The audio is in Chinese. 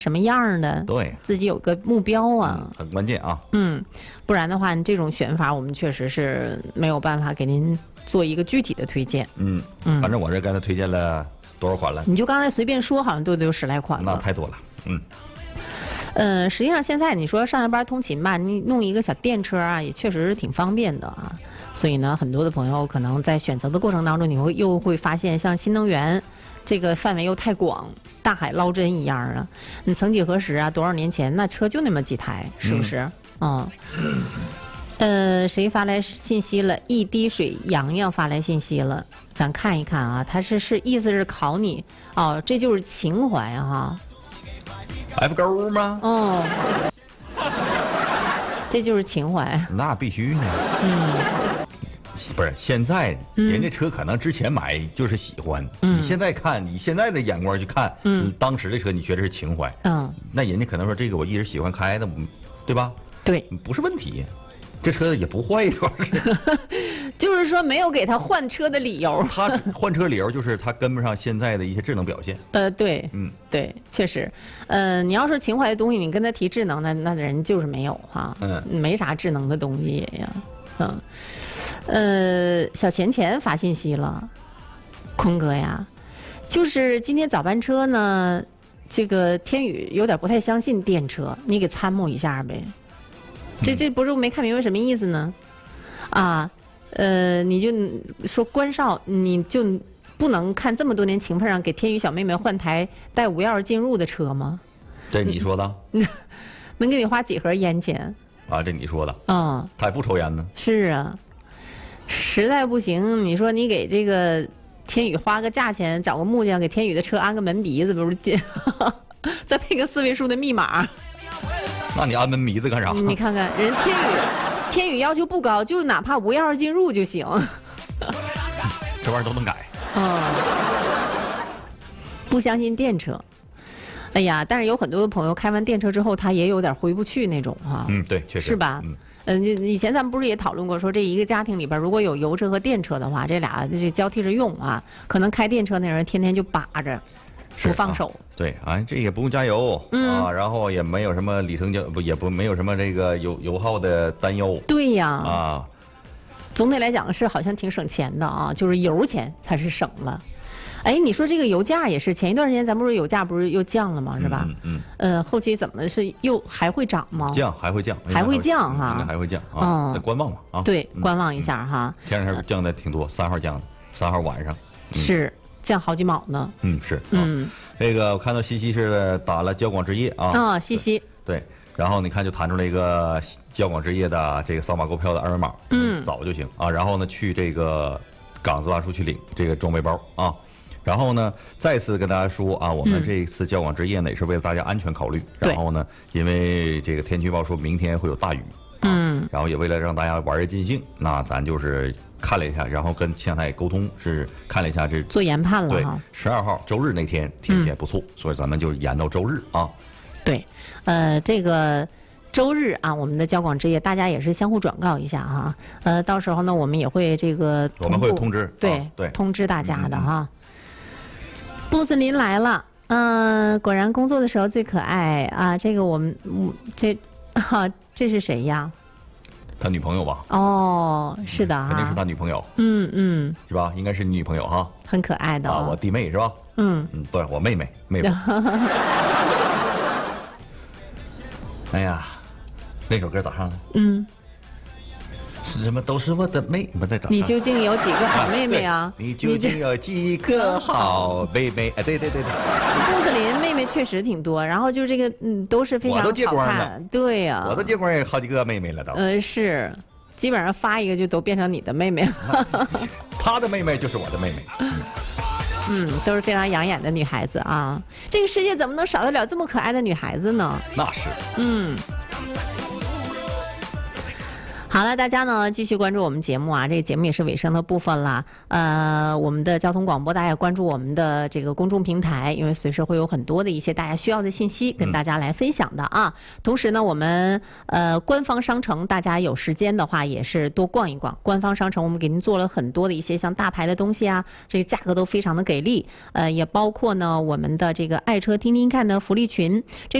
什么样的， 对， 自己有个目标啊， 很关键啊。 不然的话，这种选法我们确实是没有办法给您做一个具体的推荐。 反正我这刚才推荐了多少款了？ 你就刚才随便说，好像都得有10来款了。 那太多了。 实际上现在你说上下班通勤吧，你弄一个小电车啊，也确实是挺方便的啊。所以呢，很多的朋友可能在选择的过程当中，你又会发现，像新能源这个范围又太广，大海捞针一样啊。你曾几何时啊，多少年前那车就那么几台，是不是？谁发来信息了？一滴水洋洋发来信息了，咱看一看啊，他是意思是考你哦，这就是情怀哈。 F 勾吗？ 这就是情怀。 那必须呢。不是，现在人家车可能之前买就是喜欢，你现在看，你现在的眼光去看，你当时的车你觉得是情怀，那人家可能说这个我一直喜欢开的，对吧？ 对， 不是问题，这车也不坏，主要是。 就是说没有给他换车的理由。 他换车理由就是他跟不上现在的一些智能表现。 对，对，确实，你要说情怀的东西，你跟他提智能，那人就是没有哈，没啥智能的东西呀，小钱发信息了，坤哥呀，就是今天早班车呢，这个天宇有点不太相信电车，你给参谋一下呗。这不是我没看明白什么意思呢？你就说关少，你就不能看这么多年情分上给天宇小妹妹换台带无钥匙进入的车吗？ 这你说的？ 能给你花几盒烟钱？ 啊，这你说的？他也不抽烟呢。 是啊，实在不行，你说你给这个天宇花个价钱，找个木匠给天宇的车安个门鼻子，不是再配个4位数的密码。 那你安门鼻子干啥？ 你看看人天宇要求不高，就哪怕无钥匙进入就行。 这玩意儿都能改。 不相信电车。哎呀，但是有很多的朋友开完电车之后，他也有点回不去那种哈。 对，确实是吧？以前咱们不是也讨论过，说这一个家庭里边如果有油车和电车的话，这俩这交替着用啊，可能开电车那人天天就把着。不放手， 对这也不用加油然后也没有什么里程没有什么这个油耗的担忧。 对呀，总体来讲是好像挺省钱的啊，就是油钱它是省了。哎，你说这个油价也是，前一段时间咱们不是油价不是又降了吗？是吧？后期怎么是又还会涨吗？ 还会降哈，应该还会降得观望吧对，观望一下哈。 前两天降的挺多，3号降的，3号晚上是。降好几毛呢。 是。那个我看到西西是打了交广置业啊。 西西。 对，然后你看就弹出了一个交广置业的这个扫码购票的2维码，扫就行然后呢去这个港自大处去领这个装备包然后呢再次跟大家说我们这次交广置业呢也是为了大家安全考虑，然后呢因为这个天气预报说明天会有大雨然后也为了让大家玩儿尽兴，那咱就是看了一下，然后跟前台沟通，是看了一下这做研判了对，12号周日那天天气还不错，所以咱们就延到周日对，这个周日我们的交广置业大家也是相互转告一下哈。到时候呢，我们也会我们会通知， 对，通知大家的哈。布斯林来了，果然工作的时候最可爱这个我们这是谁呀？ 他女朋友吧？ 是的肯定是他女朋友。是吧？应该是你女朋友哈。 很可爱的我弟妹是吧？不是我妹妹。哎呀，那首歌咋唱的？是什么？都是我的妹，不在找。 你究竟有几个好妹妹啊？ 你究竟有几个好妹妹？对。 布斯林妹妹确实挺多，然后就这个都是非常好看。 我都借光了。 对呀， 我都借光有好几个妹妹了都。 是，基本上发一个就都变成你的妹妹了。 她的妹妹就是我的妹妹。 都是非常养眼的女孩子这个世界怎么能少得了这么可爱的女孩子呢？ 那是。 好了，大家呢继续关注我们节目啊，这个节目也是尾声的部分了。我们的交通广播，大家也关注我们的这个公众平台，因为随时会有很多的一些大家需要的信息跟大家来分享的啊。同时呢，我们官方商城，大家有时间的话也是多逛一逛。官方商城我们给您做了很多的一些像大牌的东西啊，这个价格都非常的给力。也包括呢我们的这个爱车听听看的福利群。